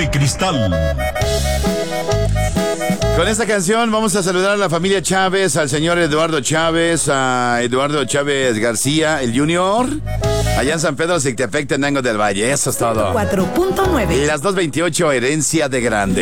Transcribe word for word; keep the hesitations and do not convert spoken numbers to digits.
Cristal. Con esta canción vamos a saludar a la familia Chávez, al señor Eduardo Chávez, a Eduardo Chávez García, el Junior, allá en San Pedro, Sictepec, Tenango del Valle. Eso es todo. cuatro punto nueve. Las dos veintiocho, herencia de grande.